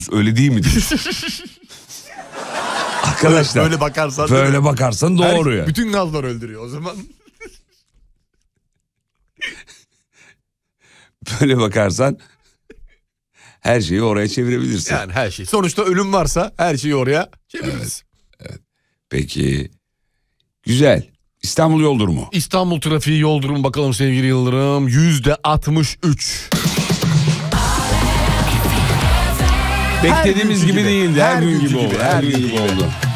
Öyle değil midir? Arkadaşlar böyle bakarsan doğru ya. Bütün gazlar öldürüyor o zaman. Böyle bakarsan her şeyi oraya çevirebilirsin. Yani her şey. Sonuçta ölüm varsa her şeyi oraya çeviririz. Evet. Peki. Güzel. İstanbul yol durumu. İstanbul trafiği yol durumu bakalım sevgili Yıldırım. %63. Beklediğimiz gibi değildi. Her gün gibi oldu. Her gün gibi oldu.